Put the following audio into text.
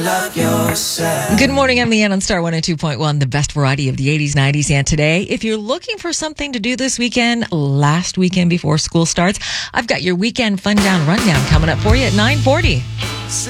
Good morning, I'm Leanne on Star 102.1, the best variety of the 80s, 90s, and today. If you're looking for something to do this weekend, last weekend before school starts, I've got your weekend fun down rundown coming up for you at 9:40.